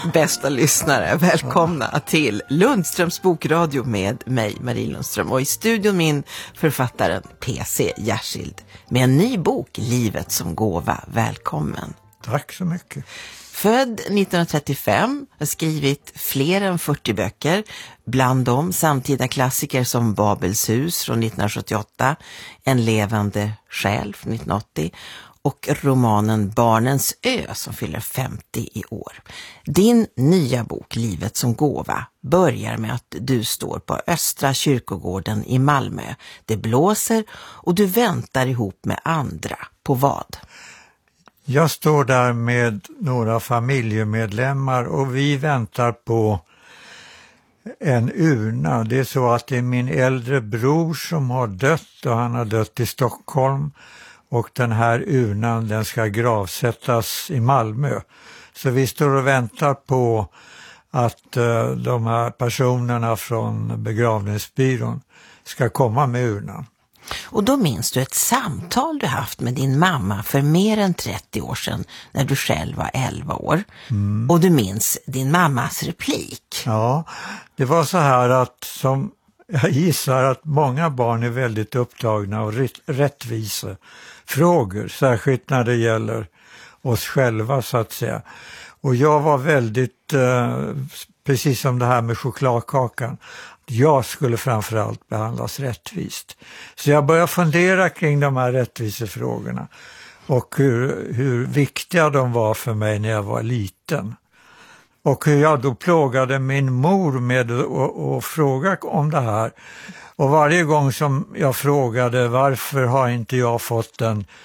bästa lyssnare, välkomna till Lundströms bokradio med mig, Marie Lundström. Och i studion min författaren P.C. Jersild med en ny bok, Livet som gåva. Välkommen. Tack så mycket. Född 1935, har skrivit fler än 40 böcker, bland dem samtida klassiker som Babels hus från 1978, En levande själ från 1980 och romanen Barnens ö som fyller 50 i år. Din nya bok Livet som gåva börjar med att du står på Östra kyrkogården i Malmö. Det blåser och du väntar ihop med andra. På vad? Jag står där med några familjemedlemmar och vi väntar på en urna. Det är så att det är min äldre bror som har dött och han har dött i Stockholm. Och den här urnan, den ska gravsättas i Malmö. Så vi står och väntar på att de här personerna från begravningsbyrån ska komma med urnan. Och då minns du ett samtal du haft med din mamma för mer än 30 år sedan när du själv var 11 år. Och du minns din mammas replik. Ja, det var så här att som jag gissar att många barn är väldigt upptagna av rättvisefrågor, särskilt när det gäller oss själva så att säga. Och jag var väldigt, precis som det här med chokladkakan, jag skulle framförallt behandlas rättvist. Så jag började fundera kring de här rättvisefrågorna och hur viktiga de var för mig när jag var liten. Och hur jag då plågade min mor med att fråga om det här. Och varje gång som jag frågade varför har inte jag fått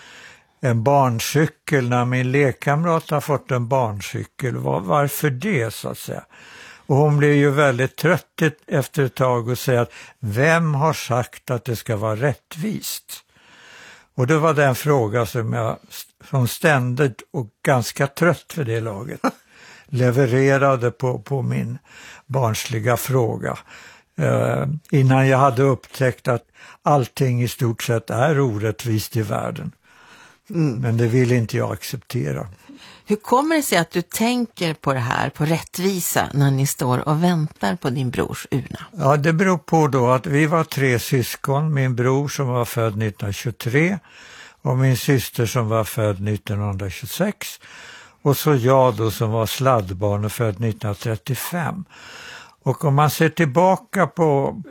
en barncykel när min lekkamrat har fått en barncykel. Varför det så att säga? Och hon blev ju väldigt trött efter ett tag och säger att vem har sagt att det ska vara rättvist? Och det var den fråga som ständigt och ganska trött för det laget levererade på min barnsliga fråga. Innan jag hade upptäckt att allting i stort sett är orättvist i världen. Men det vill inte jag acceptera. Hur kommer det sig att du tänker på det här, på rättvisa, när ni står och väntar på din brors urna? Ja, det beror på då att vi var 3 syskon. Min bror som var född 1923 och min syster som var född 1926. Och så jag då som var sladdbarn och född 1935. Och om man ser tillbaka på